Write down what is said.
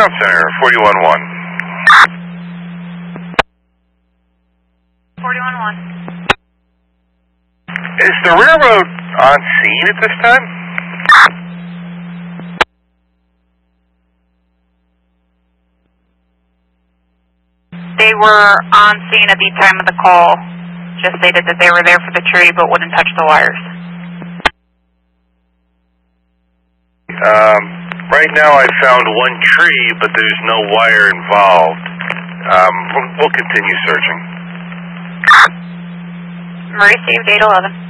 Ground Center, 41-1. 41-1. Is the railroad on scene at this time? They were on scene at the time of the call. Just stated that they were there for the tree but wouldn't touch the wires. Right now I found one tree, but there's no wire involved. We'll continue searching. Received 811.